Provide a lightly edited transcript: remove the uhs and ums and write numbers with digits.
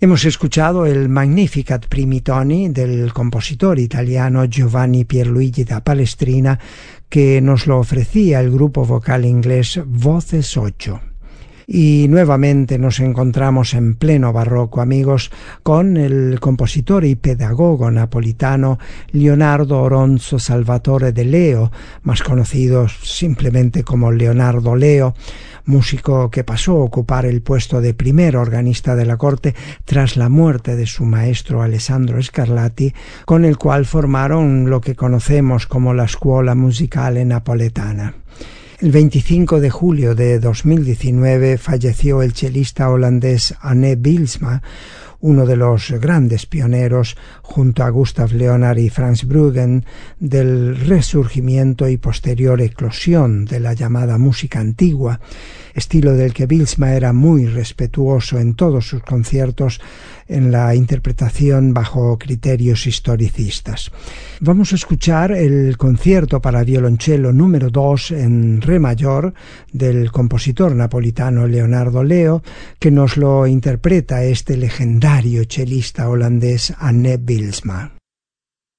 Hemos escuchado el Magnificat primi toni del compositor italiano Giovanni Pierluigi da Palestrina, que nos lo ofrecía el grupo vocal inglés Voces 8. Y nuevamente nos encontramos en pleno barroco, amigos, con el compositor y pedagogo napolitano Leonardo Oronzo Salvatore de Leo, más conocido simplemente como Leonardo Leo, músico que pasó a ocupar el puesto de primer organista de la corte tras la muerte de su maestro Alessandro Scarlatti, con el cual formaron lo que conocemos como la Scuola Musicale Napoletana. El 25 de julio de 2019 falleció el chelista holandés Anne Bylsma, uno de los grandes pioneros, junto a Gustav Leonard y Franz Bruggen, del resurgimiento y posterior eclosión de la llamada música antigua, estilo del que Bylsma era muy respetuoso en todos sus conciertos, en la interpretación bajo criterios historicistas. Vamos a escuchar el concierto para violonchelo número 2 en re mayor del compositor napolitano Leonardo Leo, que nos lo interpreta este legendario chelista holandés Anne Bylsma.